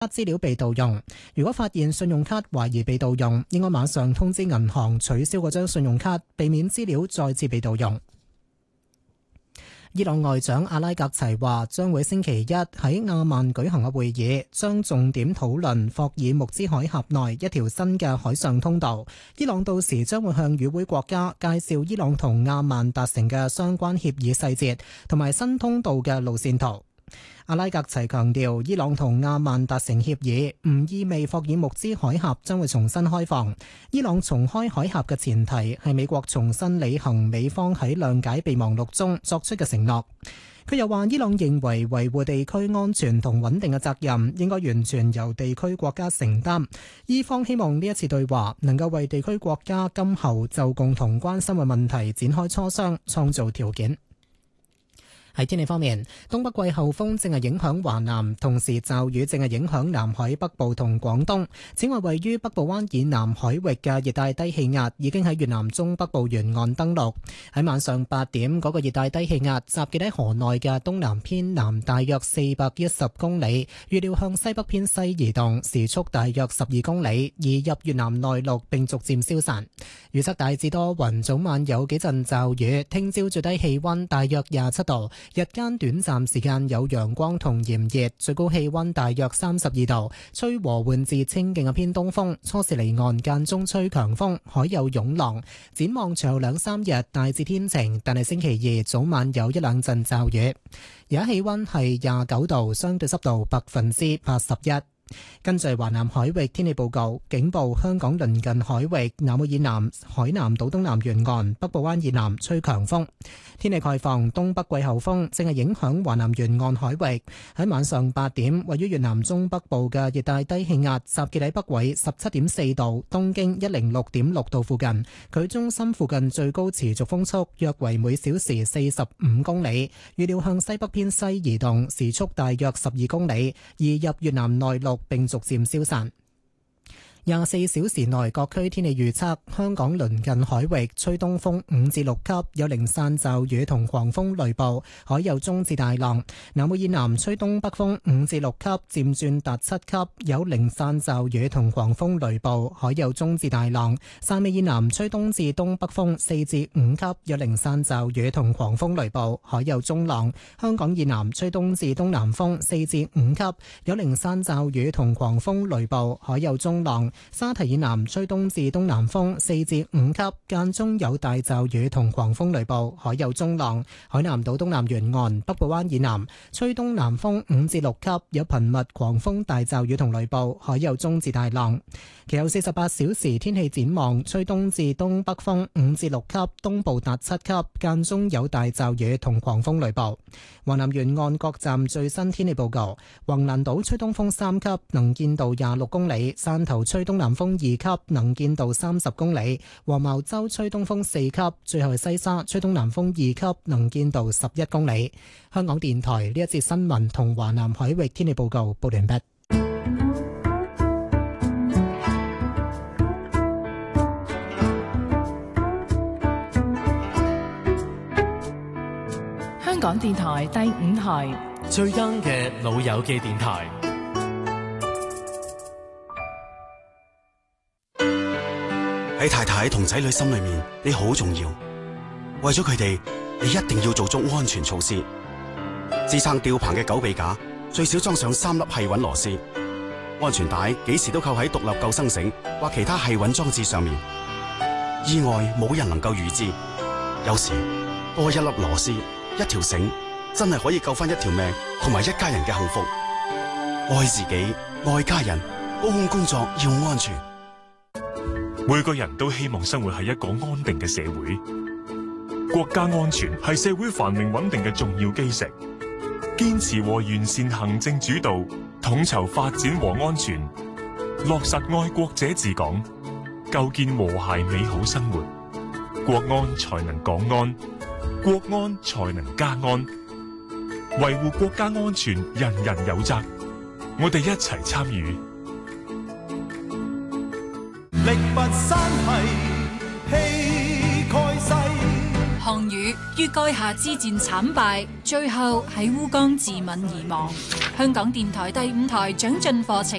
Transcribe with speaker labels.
Speaker 1: 資料被盜用。如果發現信用卡懷疑被盜用，應該馬上通知銀行取消嗰張信用卡，避免資料再次被盜用。伊朗外長阿拉格齊話將會星期一喺阿曼舉行嘅會議，將重點討論霍爾木茲海峽內一條新嘅海上通道。伊朗到時將會向與會國家介紹伊朗同阿曼達成嘅相關協議細節同埋新通道嘅路線圖。阿拉格齊強調，伊朗同阿曼達成協議唔意味霍爾木茲海峽將會重新開放。伊朗重開海峽嘅前提係美國重新履行美方喺諒解備忘錄中作出嘅承諾。佢又話，伊朗認為維護地區安全同穩定嘅責任應該完全由地區國家承擔。伊方希望呢一次對話能夠為地區國家今後就共同關心嘅問題展開磋商，創造條件。喺天氣方面，東北季候風正係影響華南，同時驟雨正係影響南海北部同廣東。此外，位於北部灣以南海域嘅熱帶低氣壓已經喺越南中北部沿岸登陸。喺晚上8點，嗰個熱帶低氣壓集結喺河內嘅東南偏南大約410公里，預料向西北偏西移動，時速大約12公里，移入越南內陸並逐漸消散。預測大致多雲，早晚有幾陣驟雨。聽朝最低氣溫大約27度。日間短暫時間有陽光同炎熱，最高氣溫大約32度，吹和緩至清勁嘅偏東風，初時離岸間中吹強風，海有湧浪。展望隨後2-3日大致天晴，但係星期二早晚有1-2陣驟雨。而家氣溫係29度，相對濕度81%。根據華南海域天氣報告，警報：香港鄰近海域南澳以南、海南島東南沿岸、北部灣以南吹強風。天氣概況：東北季候風正係影響華南沿岸海域。喺晚上8點，位於越南中北部嘅熱帶低氣壓集結喺北緯17.4度、東經106.6度附近，佢中心附近最高持續風速約為每小時45公里，預料向西北偏西移動，時速大約12公里，移入越南內陸並逐漸消散。24小時內各區天氣預測：香港鄰近海域吹東風5至6級，有零散驟雨同狂風雷暴，海有中至大浪；南澳以南吹東北風5至6級，漸轉達7級，有零散驟雨同狂風雷暴，海有中至大浪；汕尾以南吹東至東北風4至5級，有零散驟雨同狂風雷暴，海有中浪；香港以南吹東至東南風4至5級，有零散驟雨同狂風雷暴，海有中浪。沙堤以南吹東至東南風4至5級，間中有大驟雨同狂風雷暴，海有中浪。海南島東南沿岸、北部灣以南吹東南風5至6級，有頻密狂風大驟雨同雷暴，海有中至大浪。其後48小時天氣展望：吹東至東北風5至6級，東部達7級，間中有大驟雨同狂風雷暴。華南沿岸各站最新天氣報告：橫瀾島吹東風3級，能見度26公里；汕頭吹東南風2級，能見度30公里；黃茅洲吹東風4級，最後係西沙吹東南風2級，能見度11公里。香港電台呢一節新聞同華南海域天氣報告報完畢。
Speaker 2: 香港電台第5台
Speaker 3: 最 young 嘅老友記電台。
Speaker 4: 喺太太同仔女心裏面，你好重要。為咗佢哋，你一定要做足安全措施。支撐吊棚嘅狗臂架最少裝上3粒繫穩螺絲。安全帶幾時都扣喺獨立救生繩或其他繫穩裝置上面。意外冇人能夠預知，有時多一粒螺絲、一條繩，真係可以救翻一條命同埋一家人嘅幸福。愛自己，愛家人，高空工作要安全。
Speaker 5: 每個人都希望生活喺一個安定嘅社會，國家安全係社會繁榮穩定嘅重要基石。堅持和完善行政主導，統籌發展和安全，落實愛國者治港，構建和諧美好生活，國安才能港安，國安才能家安。維護國家安全，人人有責，我哋一齊參與。
Speaker 6: 力拔山兮氣蓋世， 項羽於垓下之戰慘敗，最後喺烏江自刎而亡。香港電台第5台長進課程